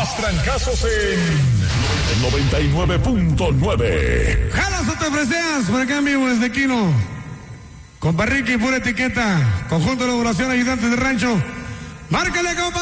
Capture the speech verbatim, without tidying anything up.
Más trancazos en noventa y nueve punto nueve. Jalas o te freseas, por acá en vivo desde Quino. Compa Ricky, pura etiqueta. Conjunto de elaboración, ayudantes de rancho. Márcale, compa.